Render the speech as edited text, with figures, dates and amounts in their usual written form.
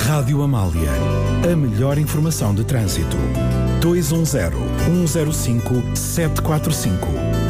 Rádio Amália. A melhor informação de trânsito. 210-105-745.